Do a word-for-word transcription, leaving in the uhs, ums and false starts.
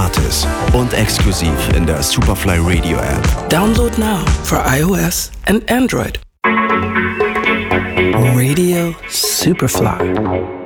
gratis und exklusiv in der Superfly Radio App. Download now for iOS and Android. Radio Superfly.